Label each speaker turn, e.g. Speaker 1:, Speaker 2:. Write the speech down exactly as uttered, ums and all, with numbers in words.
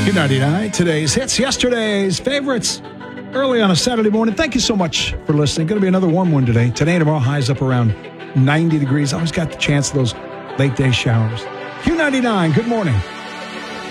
Speaker 1: Q ninety-nine, today's hits, yesterday's favorites, early on a Saturday morning. Thank you so much for listening. Going to be another warm one today. Today and tomorrow, highs up around ninety degrees. Always got the chance of those late day showers. Q ninety-nine, good morning.